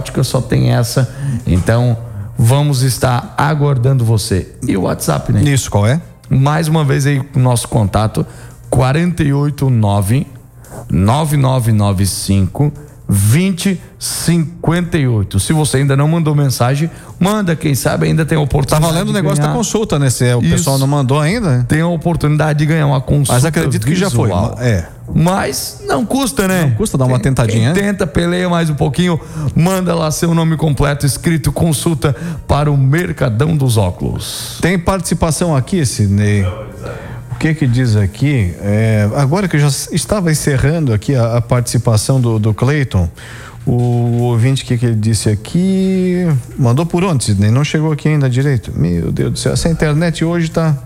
ótica só tem essa. Então, vamos estar aguardando você. E o WhatsApp, né? Isso, qual é? Mais uma vez aí o nosso contato, 489-9995-2058. Se você ainda não mandou mensagem, manda, quem sabe ainda tem a oportunidade. Tá valendo o negócio da consulta, né? Se o pessoal não mandou ainda. Tem a oportunidade de ganhar uma consulta. Mas acredito que já foi. Mas não custa, né? Não custa dar uma tentadinha. Tenta, peleia mais um pouquinho, manda lá seu nome completo, escrito consulta para o Mercadão dos Óculos. Tem participação aqui, Sidney? O que diz aqui? Agora que eu já estava encerrando aqui a participação do Cleiton, o ouvinte, que ele disse aqui, mandou por onde, Sidney? Não chegou aqui ainda direito. Meu Deus do céu, essa internet hoje tá...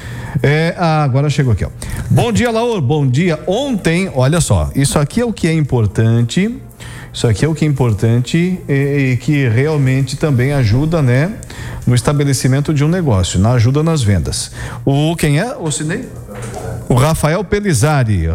agora chegou aqui, ó. Bom dia, Laor, bom dia. Ontem, olha só, isso aqui é o que é importante. Isso aqui é o que é importante e que realmente também ajuda, né, no estabelecimento de um negócio, ajuda nas vendas. Quem é? O Sidney? O Rafael Pelizari.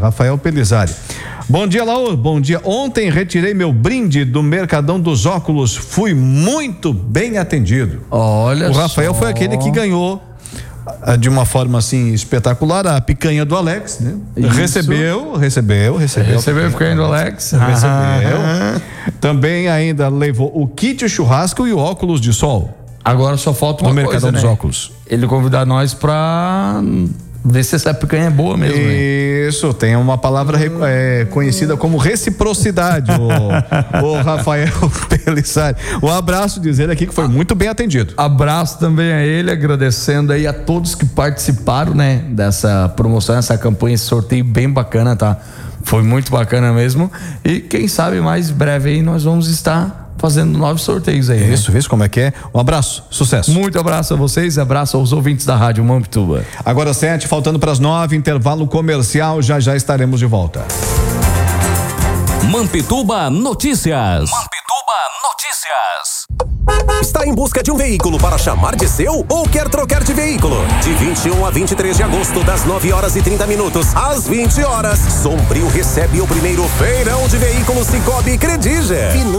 Bom dia, Laor, bom dia. Ontem retirei meu brinde do Mercadão dos Óculos, fui muito bem atendido. Olha, o Rafael foi aquele que ganhou de uma forma assim espetacular a picanha do Alex, né? Recebeu a picanha do Alex. Recebeu. Também ainda levou o kit churrasco e o óculos de sol. Agora só falta uma coisa, Mercadão dos Óculos. Ele convidar nós pra ver se essa picanha é boa mesmo. Isso, tem uma palavra conhecida como reciprocidade, o Rafael Pelissari. Um abraço, dizer aqui que foi muito bem atendido. Abraço também a ele, agradecendo aí a todos que participaram, né, dessa promoção, essa campanha, esse sorteio bem bacana, tá? Foi muito bacana mesmo. E quem sabe mais breve aí nós vamos estar fazendo novos sorteios aí. Isso, vê como é que é. Um abraço, sucesso. Muito abraço a vocês, abraço aos ouvintes da Rádio Mampituba. Agora 7, faltando para as 9, intervalo comercial, já estaremos de volta. Mampituba Notícias. Está em busca de um veículo para chamar de seu ou quer trocar de veículo? De 21 a 23 de agosto, das 9h30 às 20 horas, Sombrio recebe o primeiro feirão de veículos Cicobi Crediger.